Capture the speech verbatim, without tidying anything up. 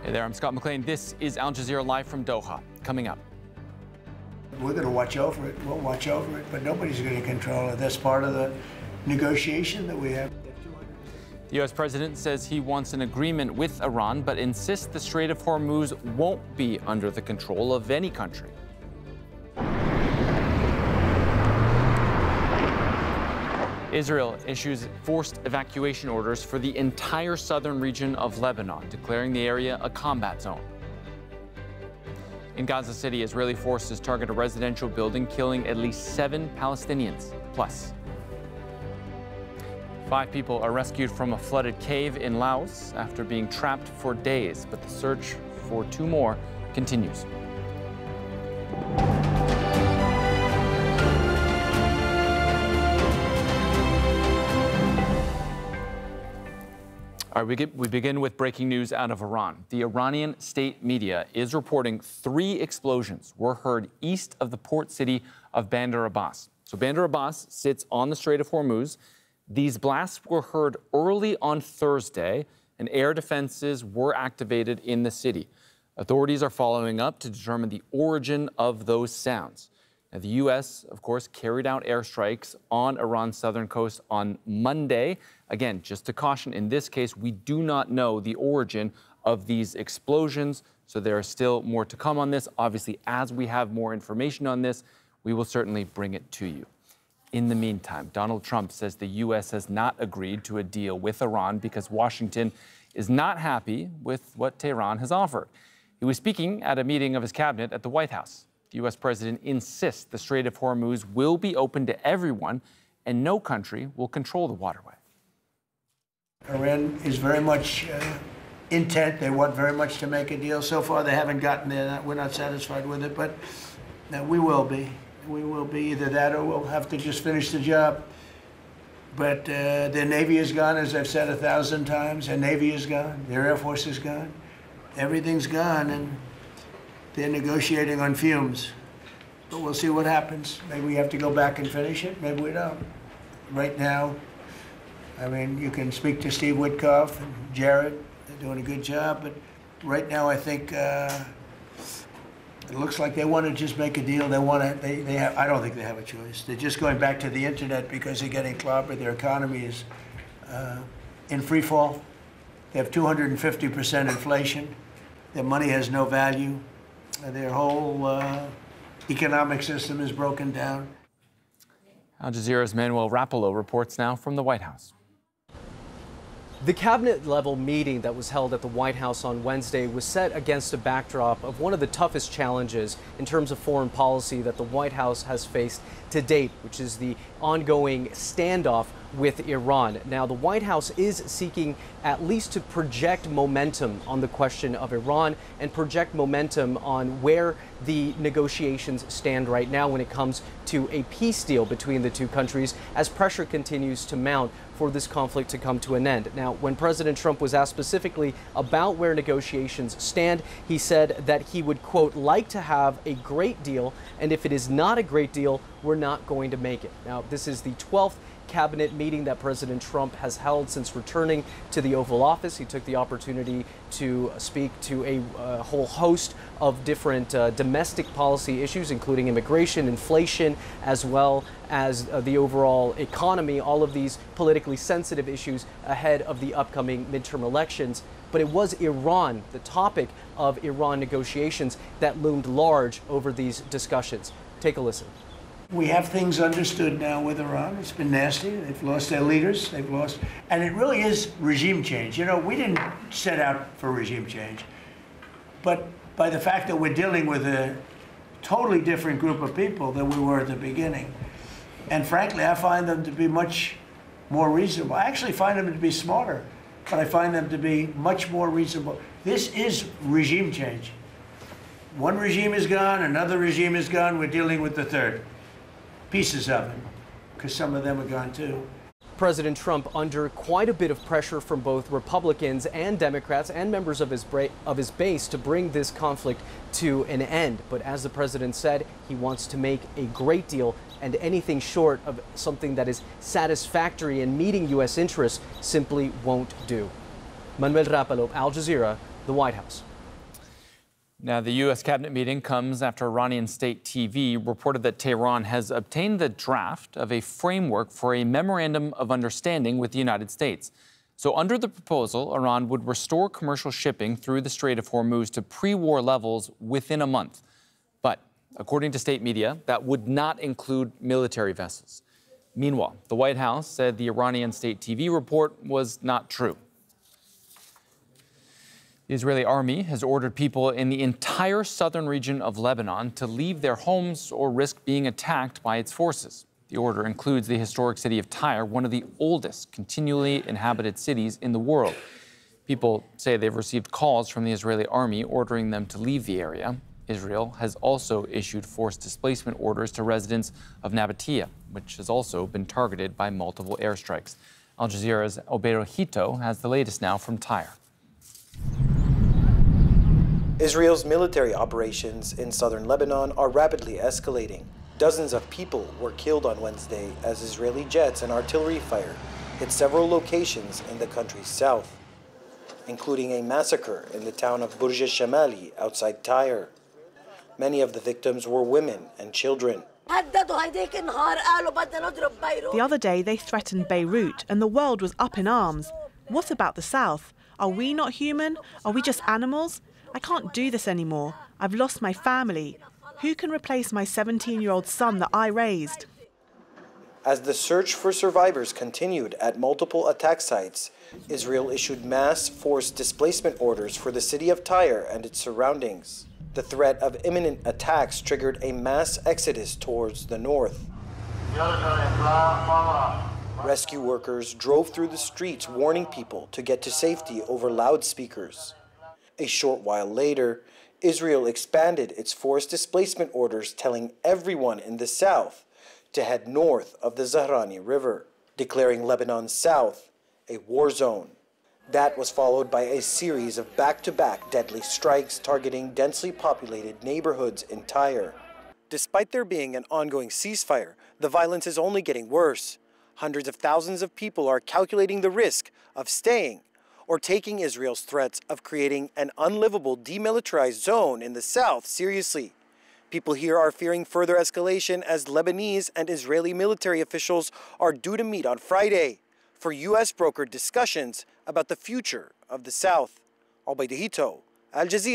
Hey there, I'm Scott McLean. This is Al Jazeera Live from Doha. Coming up. We're going to watch over it. We'll watch over it, but nobody's going to control it. That's part of the negotiation that we have. The U S president says he wants an agreement with Iran, but insists the Strait of Hormuz won't be under the control of any country. Israel issues forced evacuation orders for the entire southern region of Lebanon, declaring the area a combat zone. In Gaza City, Israeli forces target a residential building, killing at least seven Palestinians. Plus, five people are rescued from a flooded cave in Laos after being trapped for days, but the search for two more continues. All right, we, get, we begin with breaking news out of Iran. The Iranian state media is reporting three explosions were heard east of the port city of Bandar Abbas. So Bandar Abbas sits on the Strait of Hormuz. These blasts were heard early on Thursday, and air defenses were activated in the city. Authorities are following up to determine the origin of those sounds. Now, the U S, of course, carried out airstrikes on Iran's southern coast on Monday. Again, just to caution, in this case, we do not know the origin of these explosions, so there is still more to come on this. Obviously, as we have more information on this, we will certainly bring it to you. In the meantime, Donald Trump says the U S has not agreed to a deal with Iran because Washington is not happy with what Tehran has offered. He was speaking at a meeting of his cabinet at the White House. The U S president insists the Strait of Hormuz will be open to everyone and no country will control the waterway. Iran is very much uh, intent. They want very much to make a deal. So far, they haven't gotten there. We're not satisfied with it, but uh, we will be. We will be either that or we'll have to just finish the job. But uh, their Navy is gone, as I've said a thousand times. Their Navy is gone. Their Air Force is gone. Everything's gone, and they're negotiating on fumes. But we'll see what happens. Maybe we have to go back and finish it. Maybe we don't. Right now, I mean, you can speak to Steve Witkoff and Jared. They're doing a good job. But right now, I think uh, it looks like they want to just make a deal. They want to. They, they have. I don't think they have a choice. They're just going back to the internet because they're getting clobbered. Their economy is uh, in free fall. They have two hundred fifty percent inflation. Their money has no value. Their whole uh, economic system is broken down. Al Jazeera's Manuel Rapolo reports now from the White House. The cabinet-level meeting that was held at the White House on Wednesday was set against a backdrop of one of the toughest challenges in terms of foreign policy that the White House has faced to date, which is the ongoing standoff with Iran. Now, the White House is seeking at least to project momentum on the question of Iran and project momentum on where the negotiations stand right now when it comes to a peace deal between the two countries as pressure continues to mount for this conflict to come to an end. Now, when President Trump was asked specifically about where negotiations stand, he said that he would, quote, like to have a great deal, and if it is not a great deal, we're not going to make it. Now, this is the twelfth cabinet meeting that President Trump has held since returning to the Oval Office. He took the opportunity to speak to a uh, whole host of different uh, domestic policy issues, including immigration, inflation, as well as uh, the overall economy, all of these politically sensitive issues ahead of the upcoming midterm elections. But it was Iran, the topic of Iran negotiations, that loomed large over these discussions. Take a listen. We have things understood now with Iran. It's been nasty. They've lost their leaders. They've lost, and it really is regime change. You know, we didn't set out for regime change, but by the fact that we're dealing with a totally different group of people than we were at the beginning, and frankly, I find them to be much more reasonable. I actually find them to be smarter, but I find them to be much more reasonable. This is regime change. One regime is gone, another regime is gone. We're dealing with the third. Pieces of it, because some of them are gone too. President Trump under quite a bit of pressure from both Republicans and Democrats and members of his of his base to bring this conflict to an end. But as the president said, he wants to make a great deal, and anything short of something that is satisfactory in meeting U S interests simply won't do. Manuel Rapalo, Al Jazeera, the White House. Now, the U S cabinet meeting comes after Iranian state T V reported that Tehran has obtained the draft of a framework for a memorandum of understanding with the United States. So under the proposal, Iran would restore commercial shipping through the Strait of Hormuz to pre-war levels within a month. But according to state media, that would not include military vessels. Meanwhile, the White House said the Iranian state T V report was not true. The Israeli army has ordered people in the entire southern region of Lebanon to leave their homes or risk being attacked by its forces. The order includes the historic city of Tyre, one of the oldest continually inhabited cities in the world. People say they've received calls from the Israeli army ordering them to leave the area. Israel has also issued forced displacement orders to residents of Nabatea, which has also been targeted by multiple airstrikes. Al Jazeera's Obeiro Hito has the latest now from Tyre. Israel's military operations in southern Lebanon are rapidly escalating. Dozens of people were killed on Wednesday as Israeli jets and artillery fire hit several locations in the country's south, including a massacre in the town of Burj al-Shamali outside Tyre. Many of the victims were women and children. The other day they threatened Beirut and the world was up in arms. What about the south? Are we not human? Are we just animals? I can't do this anymore. I've lost my family. Who can replace my seventeen-year-old son that I raised? As the search for survivors continued at multiple attack sites, Israel issued mass forced displacement orders for the city of Tyre and its surroundings. The threat of imminent attacks triggered a mass exodus towards the north. Rescue workers drove through the streets warning people to get to safety over loudspeakers. A short while later, Israel expanded its forced displacement orders, telling everyone in the south to head north of the Zahrani River, declaring Lebanon's south a war zone. That was followed by a series of back-to-back deadly strikes targeting densely populated neighborhoods in Tyre. Despite there being an ongoing ceasefire, the violence is only getting worse. Hundreds of thousands of people are calculating the risk of staying or taking Israel's threats of creating an unlivable demilitarized zone in the south seriously. People here are fearing further escalation as Lebanese and Israeli military officials are due to meet on Friday for U S brokered discussions about the future of the south. Obeiro Hito, Al Jazeera.